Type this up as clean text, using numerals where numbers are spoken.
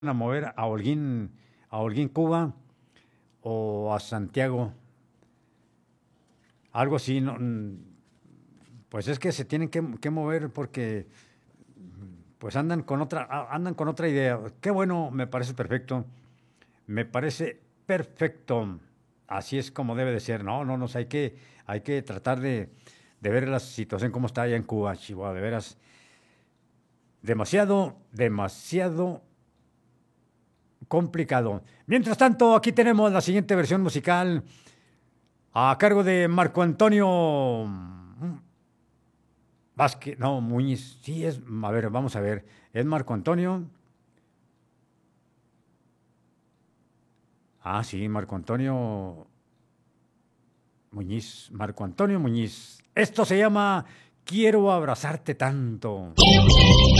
a mover a Holguín, Cuba o a Santiago, algo así, no, pues es que se tienen que mover porque pues andan con otra idea. Qué bueno, me parece perfecto. Así es como debe de ser. No, no, no, hay que tratar de ver la situación como está allá en Cuba, Chihuahua, de veras. Demasiado, demasiado complicado. Mientras tanto, aquí tenemos la siguiente versión musical a cargo de Marco Antonio Vázquez, no, Muñiz, sí es, a ver, vamos a ver, es Marco Antonio, sí, Marco Antonio Muñiz, Marco Antonio Muñiz. Esto se llama Quiero abrazarte tanto.